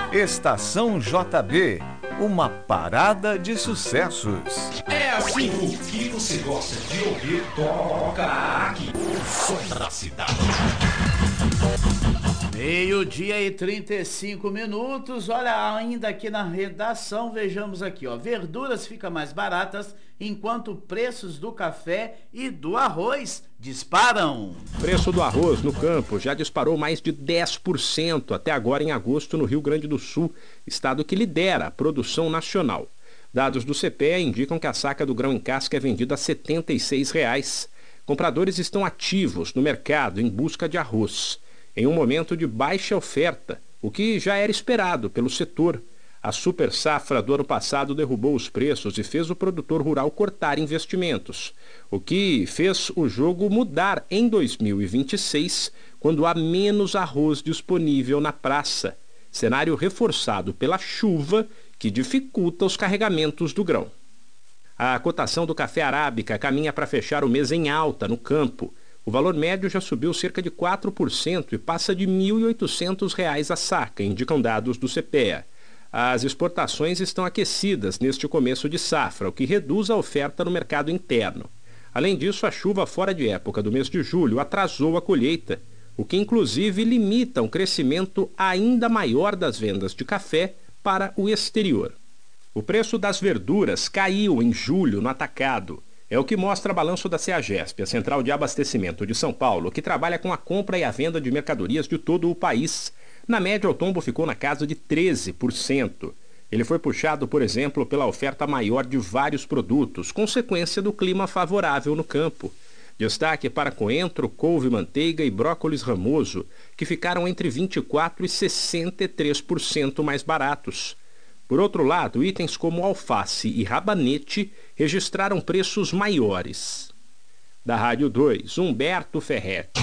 Estação JB, uma parada de sucessos. É assim, o que você gosta de ouvir toca aqui. O som da cidade. 12:35. Olha, ainda aqui na redação, vejamos aqui, ó. Verduras ficam mais baratas, enquanto preços do café e do arroz disparam. O preço do arroz no campo já disparou mais de 10% até agora em agosto no Rio Grande do Sul, estado que lidera a produção nacional. Dados do CPEA indicam que a saca do grão em casca é vendida a R$ 76. Compradores estão ativos no mercado em busca de arroz, em um momento de baixa oferta, o que já era esperado pelo setor. A super safra do ano passado derrubou os preços e fez o produtor rural cortar investimentos, o que fez o jogo mudar em 2026, quando há menos arroz disponível na praça, cenário reforçado pela chuva que dificulta os carregamentos do grão. A cotação do café arábica caminha para fechar o mês em alta no campo. O valor médio já subiu cerca de 4% e passa de R$ 1.800 a saca, indicam dados do CPEA. As exportações estão aquecidas neste começo de safra, o que reduz a oferta no mercado interno. Além disso, a chuva fora de época do mês de julho atrasou a colheita, o que inclusive limita um crescimento ainda maior das vendas de café para o exterior. O preço das verduras caiu em julho no atacado. É o que mostra balanço da CEAGESP, a Central de Abastecimento de São Paulo, que trabalha com a compra e a venda de mercadorias de todo o país. Na média, o tombo ficou na casa de 13%. Ele foi puxado, por exemplo, pela oferta maior de vários produtos, consequência do clima favorável no campo. Destaque para coentro, couve-manteiga e brócolis ramoso, que ficaram entre 24% e 63% mais baratos. Por outro lado, itens como alface e rabanete registraram preços maiores. Da Rádio 2, Humberto Ferretti.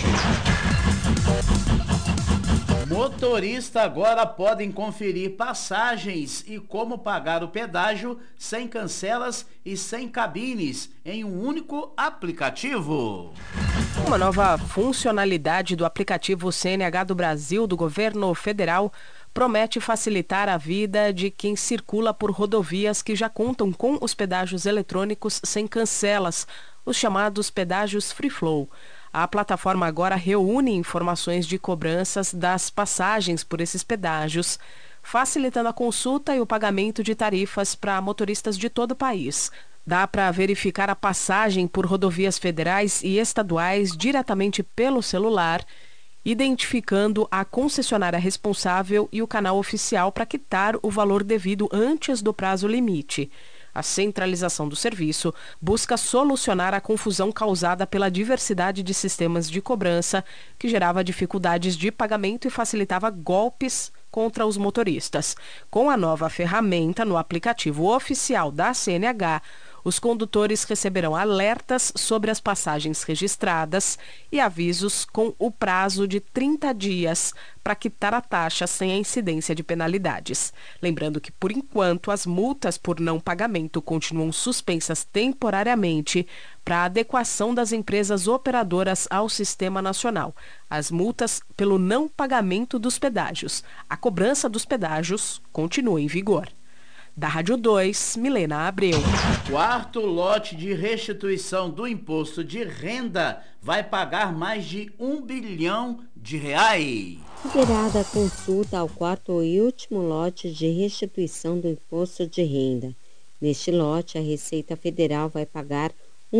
Motoristas agora podem conferir passagens e como pagar o pedágio sem cancelas e sem cabines em um único aplicativo. Uma nova funcionalidade do aplicativo CNH do Brasil do governo federal promete facilitar a vida de quem circula por rodovias que já contam com os pedágios eletrônicos sem cancelas, os chamados pedágios Free Flow. A plataforma agora reúne informações de cobranças das passagens por esses pedágios, facilitando a consulta e o pagamento de tarifas para motoristas de todo o país. Dá para verificar a passagem por rodovias federais e estaduais diretamente pelo celular, identificando a concessionária responsável e o canal oficial para quitar o valor devido antes do prazo limite. A centralização do serviço busca solucionar a confusão causada pela diversidade de sistemas de cobrança, que gerava dificuldades de pagamento e facilitava golpes contra os motoristas. Com a nova ferramenta no aplicativo oficial da CNH, os condutores receberão alertas sobre as passagens registradas e avisos com o prazo de 30 dias para quitar a taxa sem a incidência de penalidades. Lembrando que, por enquanto, as multas por não pagamento continuam suspensas temporariamente para adequação das empresas operadoras ao sistema nacional. As multas pelo não pagamento dos pedágios. A cobrança dos pedágios continua em vigor. Da Rádio 2, Milena Abreu. Quarto lote de restituição do imposto de renda vai pagar mais de R$ 1 bilhão. Liberada a consulta ao quarto e último lote de restituição do imposto de renda. Neste lote, a Receita Federal vai pagar R$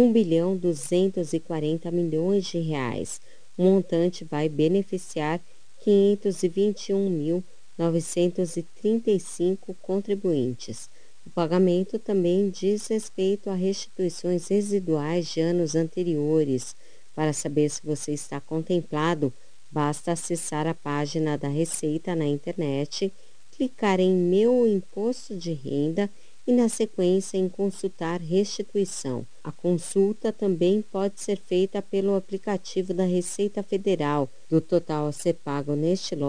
1.240 bilhões. O montante vai beneficiar 521.935 contribuintes. O pagamento também diz respeito a restituições residuais de anos anteriores. Para saber se você está contemplado, basta acessar a página da Receita na internet, clicar em Meu Imposto de Renda e, na sequência, em Consultar Restituição. A consulta também pode ser feita pelo aplicativo da Receita Federal. Do total a ser pago neste lote,